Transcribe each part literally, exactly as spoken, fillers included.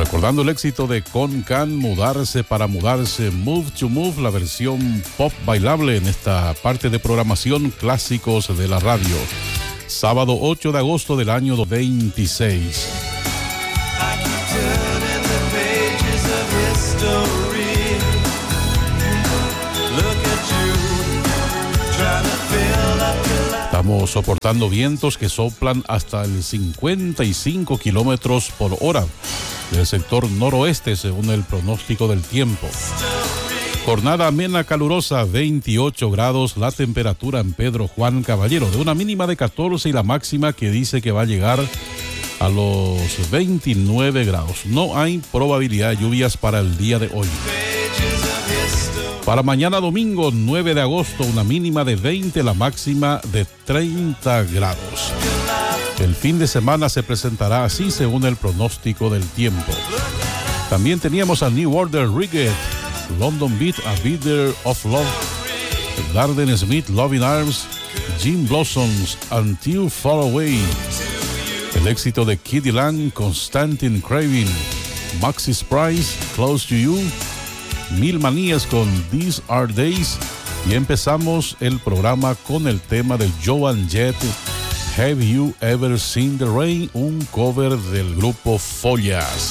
Recordando el éxito de Con Can, Mudarse para Mudarse, Move to Move, la versión pop bailable en esta parte de programación Clásicos de la Radio. Sábado ocho de agosto del año veintiséis. Estamos soportando vientos que soplan hasta el cincuenta y cinco kilómetros por hora del sector noroeste, según el pronóstico del tiempo. Jornada amena, calurosa, veintiocho grados, la temperatura en Pedro Juan Caballero, de una mínima de catorce y la máxima que dice que va a llegar a los veintinueve grados. No hay probabilidad de lluvias para el día de hoy. Para mañana domingo nueve de agosto, una mínima de veinte, la máxima de treinta grados. El fin de semana se presentará así según el pronóstico del tiempo. También teníamos a New Order Reggae, London Beat, A Bitter of Love, Garden Smith, Loving Arms, Jim Blossoms, Until Far Away. El éxito de Kiddy Lang, Constantine Craving, Maxis Price, Close to You, Mil Manías con These Are Days, y empezamos el programa con el tema de Joan Jett, Have You Ever Seen the Rain, un cover del grupo Follas.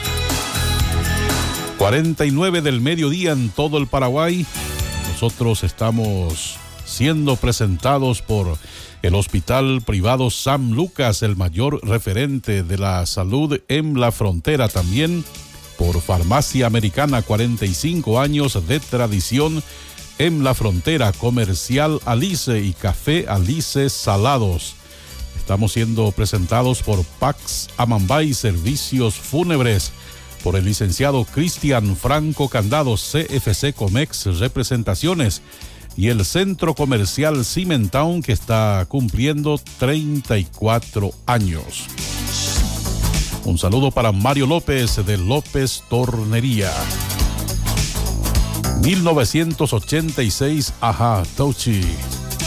cuarenta y nueve del mediodía en todo el Paraguay. Nosotros estamos siendo presentados por el Hospital Privado San Lucas, el mayor referente de la salud en la frontera, también por Farmacia Americana, cuarenta y cinco años de tradición en la frontera, Comercial Alice y Café Alice Salados. Estamos siendo presentados por Pax Amambay, Servicios Fúnebres, por el licenciado Cristian Franco Candado, C F C Comex Representaciones, y el Centro Comercial Cimentown, que está cumpliendo treinta y cuatro años. Un saludo para Mario López de López Tornería. mil novecientos ochenta y seis, Ajá, Touchy.